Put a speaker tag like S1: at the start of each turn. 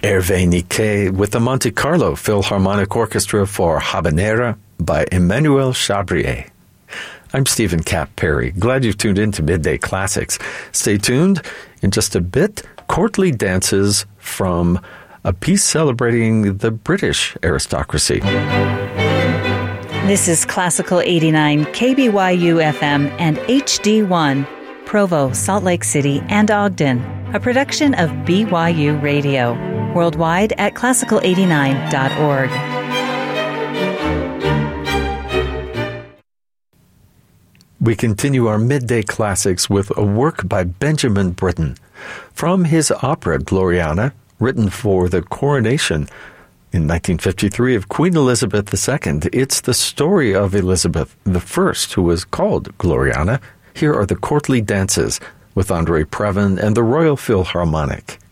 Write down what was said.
S1: Hervé Niquet with the Monte Carlo Philharmonic Orchestra for Habanera by Emmanuel Chabrier. I'm Stephen Cap Perry. Glad you've tuned in to Midday Classics. Stay tuned. In just a bit, courtly dances from a piece celebrating the British aristocracy.
S2: This is Classical 89, KBYU FM and HD1, Provo, Salt Lake City, and Ogden, a production of BYU Radio, worldwide at classical89.org.
S1: We continue our Midday Classics with a work by Benjamin Britten from his opera Gloriana, written for the coronation in 1953 of Queen Elizabeth II. It's the story of Elizabeth I, who was called Gloriana. Here are the courtly dances with André Previn and the Royal Philharmonic.